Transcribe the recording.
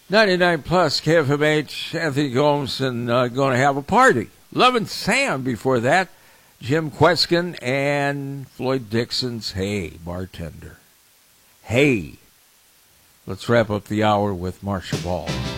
99 plus KFMH, Anthony Gomes, and going to have a party. Love and Sam before that. Jim Queskin and Floyd Dixon's Hey, Bartender. Hey. Let's wrap up the hour with Marcia Ball.